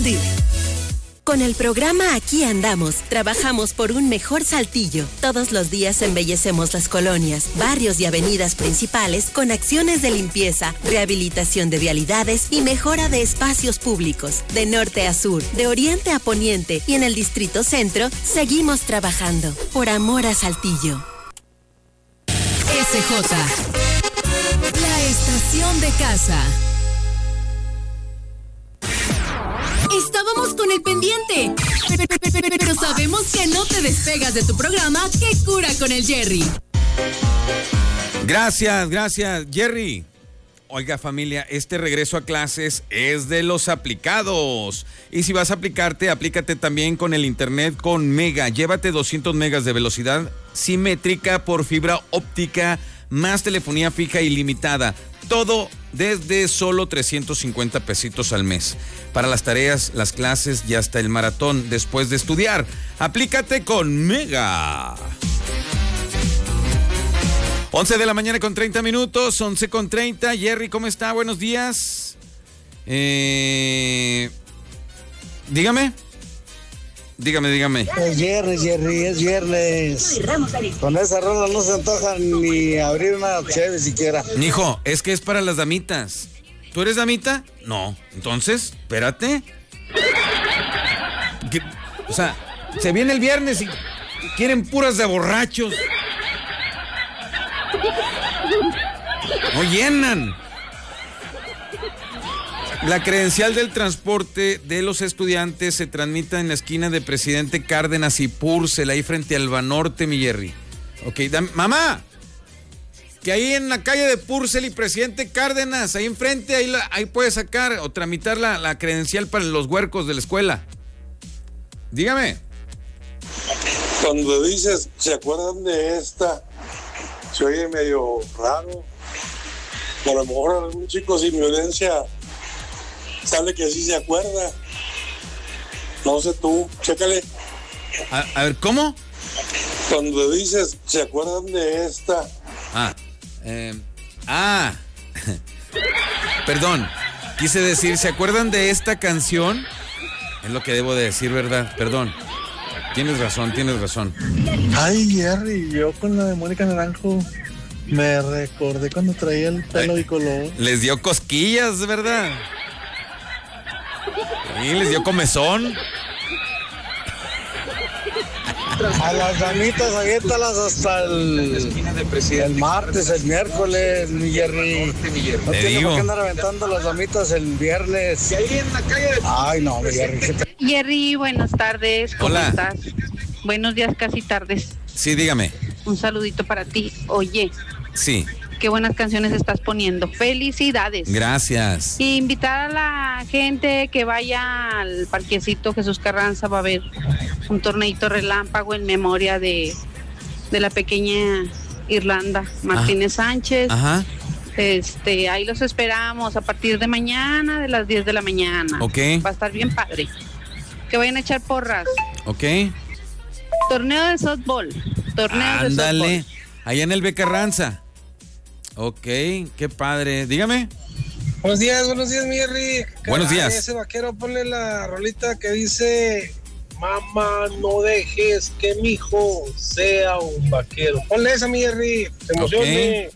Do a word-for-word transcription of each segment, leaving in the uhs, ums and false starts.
confundir. Con el programa Aquí Andamos, trabajamos por un mejor Saltillo. Todos los días embellecemos las colonias, barrios y avenidas principales con acciones de limpieza, rehabilitación de vialidades y mejora de espacios públicos. De norte a sur, de oriente a poniente y en el Distrito Centro, seguimos trabajando por amor a Saltillo. S J, la estación de casa. Estábamos con el pendiente, pero sabemos que no te despegas de tu programa Que Cura con el Jerry. Gracias, gracias, Jerry. Oiga, familia, este regreso a clases es de los aplicados. Y si vas a aplicarte, aplícate también con el internet con Mega. Llévate doscientos megas de velocidad simétrica por fibra óptica, más telefonía fija ilimitada. Todo desde solo trescientos cincuenta pesitos al mes. Para las tareas, las clases y hasta el maratón después de estudiar. Aplícate con Mega. once de la mañana con treinta minutos, once con treinta. Jerry, ¿cómo está? Buenos días. Eh, dígame. Dígame, dígame. Es Jerry, Jerry, es viernes. Con esa rola no se antoja ni abrir una cheve siquiera. Mijo, es que es para las damitas. ¿Tú eres damita? No. Entonces, espérate. ¿Qué? O sea, se viene el viernes y quieren puras de borrachos. No llenan. La credencial del transporte de los estudiantes se transmite en la esquina de Presidente Cárdenas y Purcell, ahí frente al Banorte, mi Jerry. Ok, dame, mamá, que ahí en la calle de Purcell y Presidente Cárdenas, ahí enfrente, ahí, la, ahí puedes sacar o tramitar la, la credencial para los huercos de la escuela. Dígame. Cuando dices, ¿se acuerdan de esta? Se oye medio raro. A lo mejor algún chico sin violencia sabe que sí se acuerda. No sé tú, chécale. A, a ver, ¿cómo? Cuando dices, ¿se acuerdan de esta? Ah, eh, ah, perdón, quise decir, ¿se acuerdan de esta canción? Es lo que debo de decir, ¿verdad? Perdón. Tienes razón, tienes razón. Ay, Jerry, yo con la de Mónica Naranjo me recordé cuando traía el pelo bicolor. Les dio cosquillas, ¿verdad? Sí, les dio comezón. A las damitas, aviéntalas hasta el, el martes, el miércoles, mi Jerry. No Te tiene digo. por qué andar aventando las damitas el viernes. Ay, no, mi Jerry. Jerry, buenas tardes. ¿Cómo Hola. estás? Buenos días, casi tardes. Sí, dígame. Un saludito para ti. Oye, Sí, qué buenas canciones estás poniendo. Felicidades. gracias. Y invitar a la gente que vaya al parquecito Jesús Carranza. Va a haber un torneito relámpago en memoria de, de la pequeña Irlanda Martínez Sánchez. Ajá, Este, ahí los esperamos a partir de mañana, de las diez de la mañana. ok, Va a estar bien padre. Que vayan a echar porras. ok. Torneo de softball. Torneo Ándale, de softball. allá en el B. Carranza. Ok, qué padre. Dígame. Buenos días, buenos días, mi Jerry. Buenos días. Ay, ese vaquero, ponle la rolita que dice: mamá, no dejes que mi hijo sea un vaquero. Ponle esa, mi Jerry. Se emocione.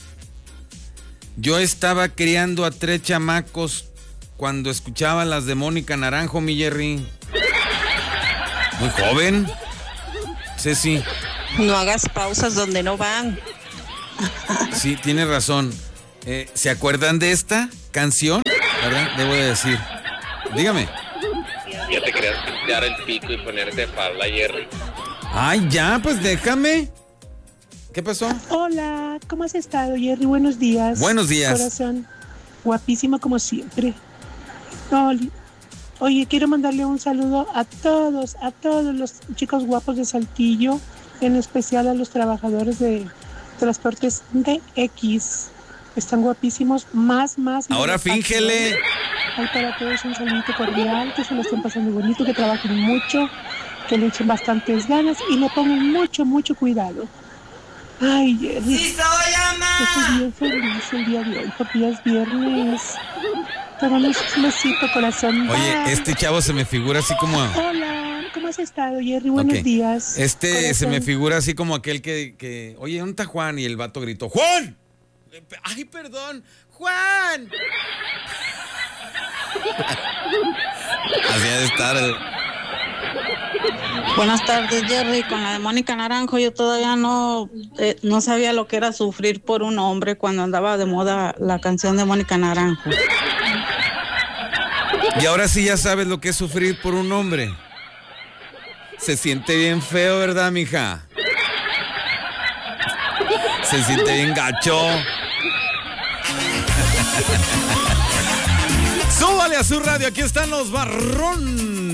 Yo estaba criando a tres chamacos cuando escuchaba las de Mónica Naranjo, mi Jerry. Muy joven. Ceci. No hagas pausas donde no van. Sí, tiene razón. Eh, ¿Se acuerdan de esta canción? ¿Verdad? Debo de decir. Dígame. Ya te querías quitar el pico y ponerte falda, Jerry. Ay, ya, pues déjame. ¿Qué pasó? Hola, ¿cómo has estado, Jerry? Buenos días. Buenos días. Corazón, guapísimo como siempre. Oli. Oye, quiero mandarle un saludo a todos, a todos los chicos guapos de Saltillo, en especial a los trabajadores de Transportes D X. Están guapísimos, más, más. Ahora más fíngele. Ay, para todos un saludito cordial, que se lo estén pasando bonito, que trabajen mucho, que le echen bastantes ganas y le pongan mucho, mucho cuidado. Ay, Jerry. ¡Sí soy, ama! Estoy bien feliz el día de hoy porque ya es viernes. Te mando un besito, corazón. Oye, Bye. este chavo se me figura así como... Hola, ¿cómo has estado, Jerry? Buenos Ok. días. Este corazón. se me figura así como aquel que, que... Oye, ¿dónde está Juan? Y el vato gritó, ¡Juan! ¡Ay, perdón! ¡Juan! Así ha de estar. el- Buenas tardes, Jerry. Con la de Mónica Naranjo, yo todavía no, eh, no sabía lo que era sufrir por un hombre cuando andaba de moda la canción de Mónica Naranjo. Y ahora sí ya sabes lo que es sufrir por un hombre. Se siente bien feo, ¿verdad, mija? Se siente bien gacho. Súbale a su radio, aquí están los barrones.